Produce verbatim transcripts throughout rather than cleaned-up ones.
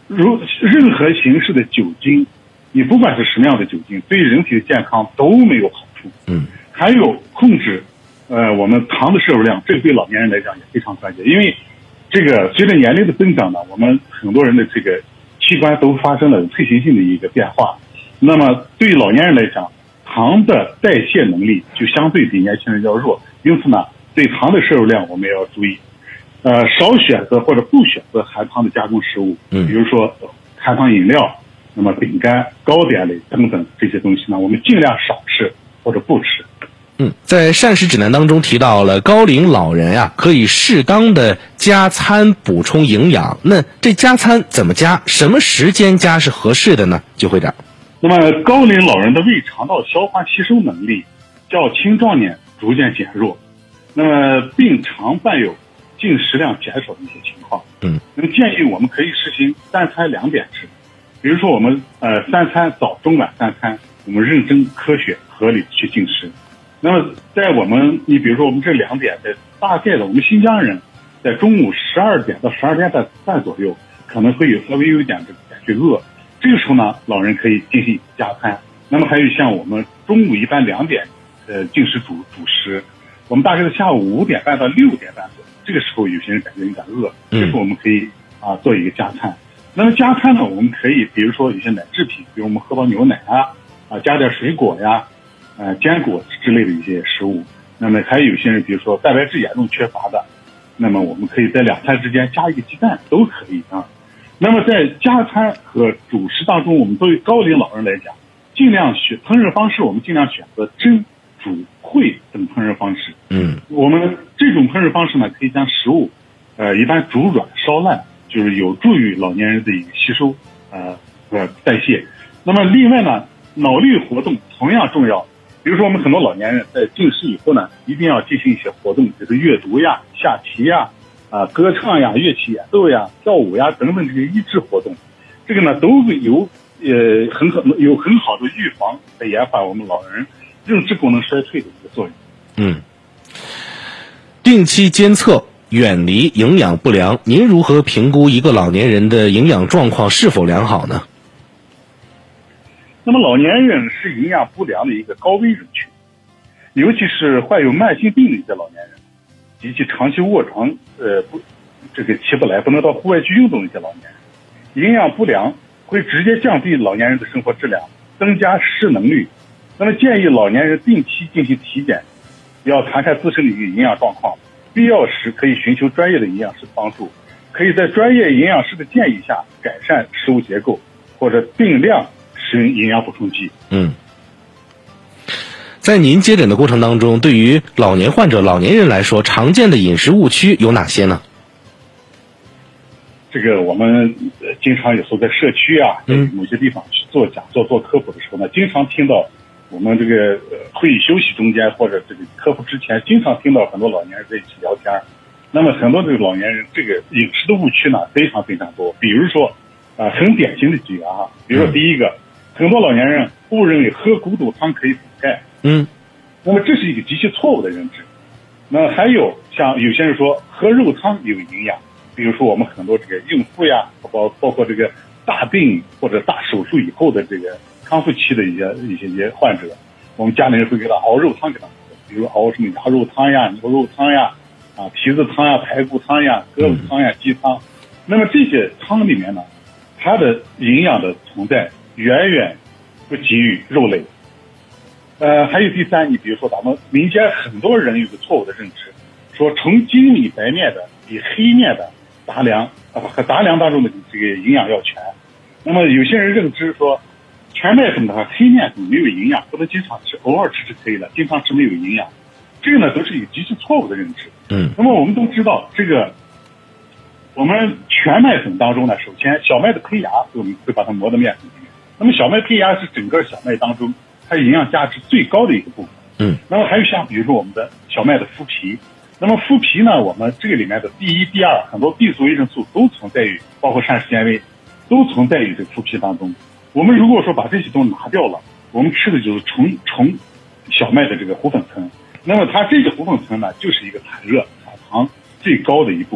如任何形式的酒精，你不管是什么样的酒精，对人体的健康都没有好处。 嗯， 还有控制，呃，我们糖的摄入量，这个对老年人来讲也非常关键，因为这个随着年龄的增长呢，我们很多人的这个器官都发生了退行性的一个变化。那么对于老年人来讲，糖的代谢能力就相对比年轻人要弱，因此呢，对糖的摄入量我们要注意，呃，少选择或者不选择含糖的加工食物，比如说含糖饮料。那么饼干、糕点类等等这些东西呢，我们尽量少吃或者不吃。 嗯，在膳食指南当中提到了高龄老人呀、啊，可以适当的加餐补充营养。那这加餐怎么加？什么时间加是合适的呢？就会长。 那么高龄老人的胃肠道消化吸收能力较青壮年逐渐减弱，那么并常伴有进食量减少的一些情况。 嗯， 那么建议我们可以实行三餐两点制。比如说我们呃三餐早中晚三餐，我们认真科学合理的去进食。那么在我们你比如说我们这两点的大概的，我们新疆人在中午十二点到十二点半左右可能会有稍微有一点的感觉饿，这个时候呢，老人可以进行加餐。那么还有像我们中午一般两点呃进食主主食，我们大概是下午五点半到六点半左右，这个时候有些人感觉有点饿，这时候我们可以啊做一个加餐。那么加餐呢，我们可以比如说有些奶制品，比如我们喝到牛奶啊，啊加点水果呀，呃坚果之类的一些食物。那么还有些人比如说蛋白质严重缺乏的，那么我们可以在两餐之间加一个鸡蛋都可以啊。那么在加餐和主食当中，我们作为高龄老人来讲，尽量选烹饪方式，我们尽量选择蒸、煮、烩等烹饪方式。 嗯， 我们这种烹饪方式呢，可以将食物呃一般煮软烧烂，就是有助于老年人的一个吸收呃和代谢。那么另外呢，脑力活动同样重要。比如说我们很多老年人在进食以后呢，一定要进行一些活动，就是阅读呀、下棋呀、啊歌唱呀、乐器演奏呀、跳舞呀等等这些益智活动。这个呢都有呃很好有很好的预防和延缓我们老人认知功能衰退的一个作用。 嗯，定期监测，远离营养不良，您如何评估一个老年人的营养状况是否良好呢？ 那么老年人是营养不良的一个高危人群，尤其是患有慢性病的一些老年人，以及长期卧床呃不这个起不来不能到户外去运动的一些老年人，营养不良会直接降低老年人的生活质量，增加失能率。那么建议老年人定期进行体检，要看看自身的一个营养状况，必要时可以寻求专业的营养师的帮助，可以在专业营养师的建议下改善食物结构，或者定量使用营养补充剂。 嗯，在您接诊的过程当中，对于老年患者、老年人来说，常见的饮食误区有哪些呢？ 这个我们经常有时候在社区啊，在某些地方去做讲座、做科普的时候呢，经常听到我们这个会议休息中间或者这个科普之前，经常听到很多老年人在一起聊天。那么很多这个老年人这个饮食的误区呢非常非常多，比如说啊、呃，很典型的几个啊，比如说第一个，很多老年人误认为喝骨头汤可以补钙，嗯，那么这是一个极其错误的认知。那还有像有些人说喝肉汤有营养，比如说我们很多这个孕妇呀，包包括这个大病或者大手术以后的这个康复期的一些一些一些患者，我们家里人会给他熬肉汤给他喝，比如熬什么鸭肉汤呀、牛肉汤呀、啊蹄子汤呀、排骨汤呀、鸽子汤呀、鸡汤。那么这些汤里面呢，它的营养的存在远远不及于肉类。呃，还有第三，你比如说咱们民间很多人有个错误的认知，说纯精米白面的比黑面的杂粮啊和杂粮当中的这个营养要全。那么有些人认知说全麦粉的话黑面粉没有营养，不能经常吃，偶尔吃是可以的，经常吃没有营养。这个呢都是一个极其错误的认知。嗯，那么我们都知道这个我们全麦粉当中呢，首先小麦的胚芽我们会把它磨到面粉里面，那么小麦胚芽是整个小麦当中它营养价值最高的一个部分。嗯，那么还有像比如说我们的小麦的麸皮，那么麸皮呢，我们这个里面的第一、第二很多 B 族维生素都存在于，包括膳食纤维都存在于这个麸皮当中。我们如果说把这些都拿掉了，我们吃的就是纯纯小麦的这个糊粉层，那么它这个糊粉层呢，就是一个产热产糖最高的一部分。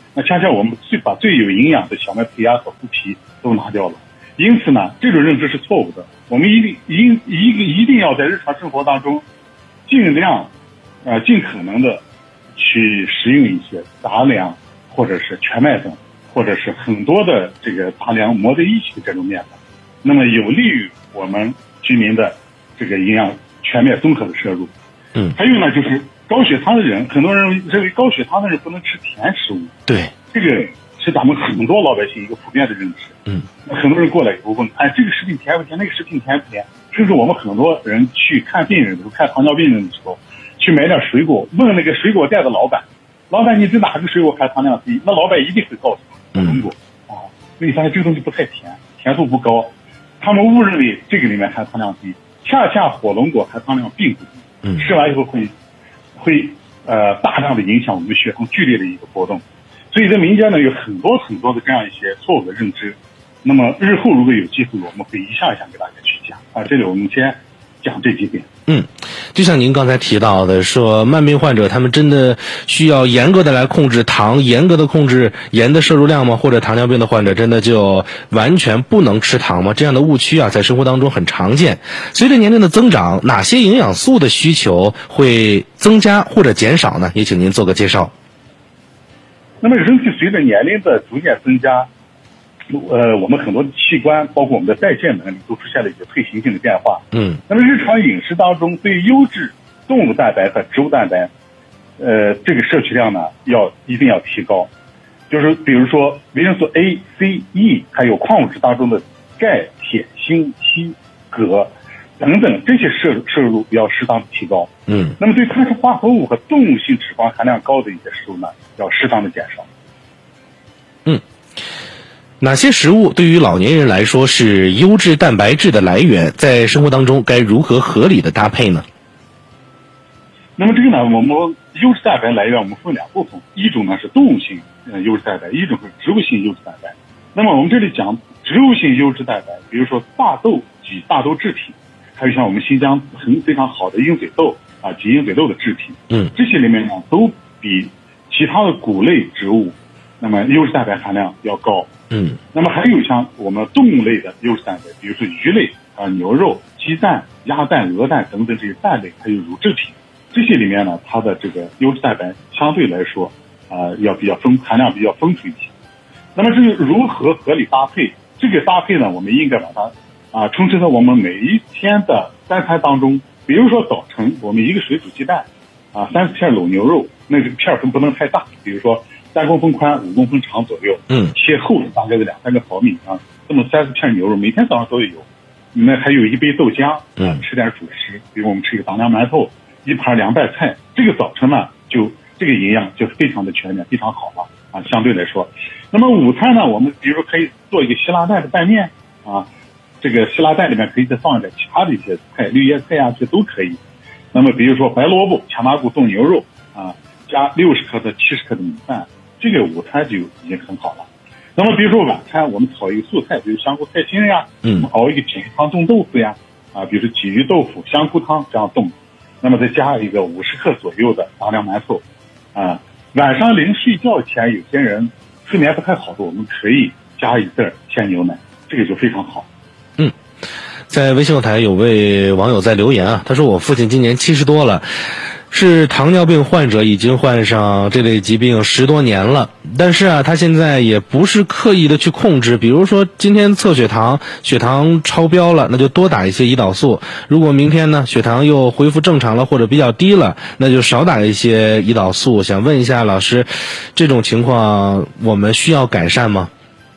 那恰恰我们最把最有营养的小麦胚芽和麸皮都拿掉了。因此呢，这种认知是错误的。我们一定一一个一定要在日常生活当中，尽量呃尽可能的去食用一些杂粮或者是全麦粉，或者是很多的这个杂粮磨在一起的这种面粉，那么有利于我们居民的这个营养全面综合的摄入。 嗯， 还有呢，就是高血糖的人，很多人认为高血糖的人不能吃甜食物。 对， 这个是咱们很多老百姓一个普遍的认知。 嗯， 很多人过来以后问，哎，这个食品甜不甜？那个食品甜不甜？甚至我们很多人去看病人的时候，看糖尿病人的时候，去买点水果，问那个水果店的老板，老板你这哪个水果含糖量低？那老板一定会告诉他火龙果啊，因为你发现这个东西不太甜，甜度不高，他们误认为这个里面含糖量低，恰恰火龙果含糖量并不低。 嗯， 吃完以后会会呃大量的影响我们血糖剧烈的一个波动，所以在民间呢有很多很多的这样一些错误的认知。那么日后如果有机会，我们会一项一项给大家去讲啊。这里我们先讲这几点。 嗯，就像您刚才提到的，说慢病患者他们真的需要严格的来控制糖，严格的控制盐的摄入量吗？或者糖尿病的患者真的就完全不能吃糖吗？这样的误区啊，在生活当中很常见。随着年龄的增长，哪些营养素的需求会增加或者减少呢？也请您做个介绍。 那么人体随着年龄的逐渐增加，呃，我们很多的器官，包括我们的代谢能力，都出现了一个退行性的变化。 嗯， 那么日常饮食当中对优质动物蛋白和植物蛋白，呃，这个摄取量呢，要一定要提高。就是比如说维生素 A、C、E， 还有矿物质当中的钙、铁、锌、硒、铬等等这些摄摄入要适当的提高。 嗯， 那么对碳水化合物和动物性脂肪含量高的一些食物呢，要适当的减少。 嗯。哪些食物对于老年人来说是优质蛋白质的来源？在生活当中该如何合理的搭配呢？ 那么这个呢，我们优质蛋白来源我们分两部分，一种呢是动物性呃优质蛋白，一种是植物性优质蛋白。那么我们这里讲植物性优质蛋白，比如说大豆及大豆制品，还有像我们新疆很非常好的鹰嘴豆啊及鹰嘴豆的制品， 嗯， 这些里面呢都比其他的谷类植物，那么优质蛋白含量要高。 嗯， 那么还有像我们动物类的优质蛋白，比如说鱼类啊、牛肉、鸡蛋、鸭蛋、鹅蛋等等这些蛋类，还有乳制品，这些里面呢，它的这个优质蛋白相对来说啊、呃、要比较丰含量比较丰富一些。那么这个如何合理搭配？这个搭配呢，我们应该把它啊、呃、充斥在我们每一天的三餐当中。比如说早晨我们一个水煮鸡蛋啊，三十片卤牛肉，那个片分不能太大，比如说三公分宽、五公分长左右， 嗯， 切厚大概是两三个毫米啊。这么三四片牛肉，每天早上都有。那还有一杯豆浆， 嗯， 吃点主食，比如我们吃一个杂粮馒头，一盘凉拌菜。这个早晨呢，就这个营养就非常的全面，非常好了啊。相对来说，那么午餐呢，我们比如说可以做一个希腊蛋的拌面啊，这个希腊蛋里面可以再放一点其他的一些菜，绿叶菜啊，这都可以。那么比如说白萝卜、卡麻菇炖牛肉啊，加六十克到七十克的米饭。这个午餐就已经很好了。那么比如说晚餐，我们炒一个素菜，比如香菇菜心呀， 嗯， 熬一个鲫鱼汤冻豆腐呀，啊，比如说鲫鱼豆腐、香菇汤这样冻，那么再加一个五十克左右的杂粮馒头，啊，晚上临睡觉前，有些人睡眠不太好的，我们可以加一袋鲜牛奶，这个就非常好。 嗯，在微信后台有位网友在留言啊，他说我父亲今年七十多了。是糖尿病患者，已经患上这类疾病十多年了，但是啊，他现在也不是刻意的去控制，比如说今天测血糖，血糖超标了，那就多打一些胰岛素；如果明天呢，血糖又恢复正常了或者比较低了，那就少打一些胰岛素。想问一下老师，这种情况我们需要改善吗？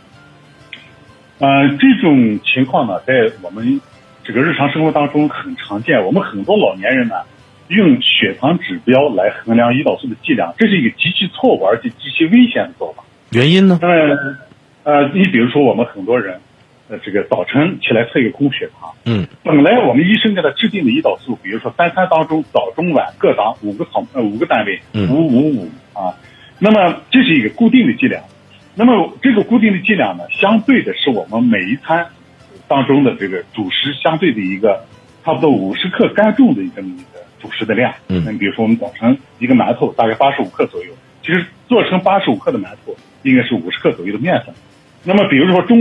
呃，这种情况呢，在我们这个日常生活当中很常见，我们很多老年人呢，用血糖指标来衡量胰岛素的剂量，这是一个极其错误而且极其危险的做法。 原因呢？ 呃，呃，你比如说我们很多人，呃，这个早晨起来测一个空血糖， 嗯， 本来我们医生给他制定的胰岛素，比如说三餐当中早中晚各打五个毫呃五个单位，五五五啊，那么这是一个固定的剂量。那么这个固定的剂量呢，相对的是我们每一餐当中的这个主食相对的一个差不多五十克干重的这么一个主食的量。嗯，那比如说我们早晨一个馒头大概八十五克左右，其实做成八十五克的馒头， 应该是五十克左右的面粉。那么比如说中